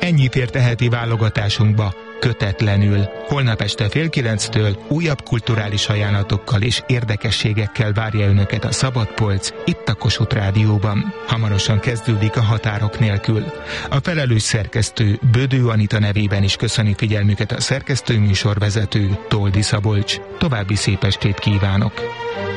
Ennyi fért a heti válogatásunkba, kötetlenül. Holnap este 8:30 újabb kulturális ajánlatokkal és érdekességekkel várja önöket a Szabadpolc, itt a Kossuth Rádióban. Hamarosan kezdődik a Határok nélkül. A felelős szerkesztő Bödő Anita nevében is köszöni figyelmüket a szerkesztő műsorvezető Toldi Szabolcs. További szép estét kívánok!